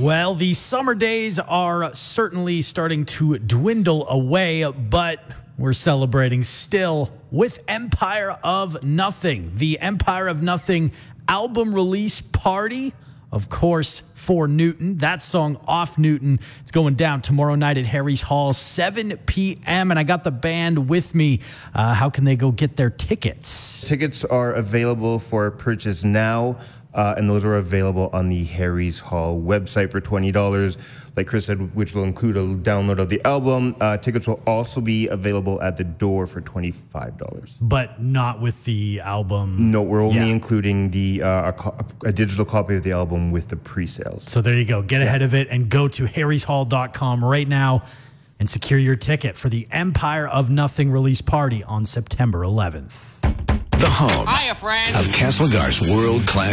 Well, the summer days are certainly starting to dwindle away, but we're celebrating still with Empire of Nothing. The Empire of Nothing album release party, of course, for Newton. That song, Off Newton, it's going down tomorrow night at Harry's Hall, 7 p.m., and I got the band with me. How can they go get their tickets? Tickets are available for purchase now. And those are available on the Harry's Hall website for $20. Like Chris said, which will include a download of the album. Tickets will also be available at the door for $25. But not with the album? No, we're only including a digital copy of the album with the pre-sales. So there you go. Get ahead of it and go to harryshall.com right now and secure your ticket for the Empire of Nothing release party on September 11th. The home of Castlegar's world-class